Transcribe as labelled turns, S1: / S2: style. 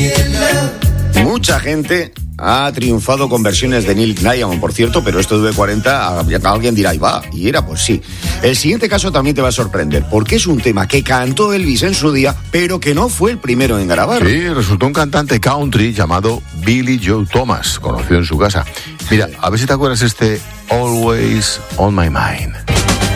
S1: Mucha gente ha triunfado con versiones de Neil Diamond, por cierto, pero esto de 40, alguien dirá, y va, y era, pues sí. El siguiente caso también te va a sorprender, porque es un tema que cantó Elvis en su día, pero que no fue el primero en grabar.
S2: Sí, resultó un cantante country llamado Billy Joe Thomas, conocido en su casa. Mira, a ver si te acuerdas Always on My Mind.